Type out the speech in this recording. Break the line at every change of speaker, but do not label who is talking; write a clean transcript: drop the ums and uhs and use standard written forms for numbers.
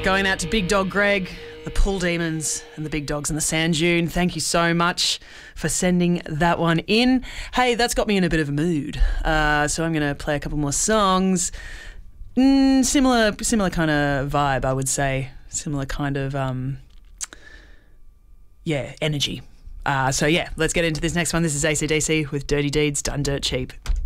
Going out to Big Dog Greg, the Pool Demons and the Big Dogs in the Sand Dune. Thank you so much for sending that one in. Hey, that's got me in a bit of a mood. So I'm going to play a couple more songs. Similar kind of vibe, I would say. Similar kind of, energy. So let's get into this next one. This is AC/DC with Dirty Deeds Done Dirt Cheap.